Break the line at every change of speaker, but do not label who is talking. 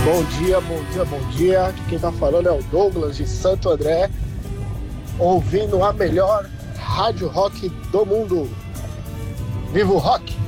Bom dia, bom dia, bom dia. Aqui quem tá falando é o Douglas de Santo André, ouvindo a melhor rádio rock do mundo. Viva o rock!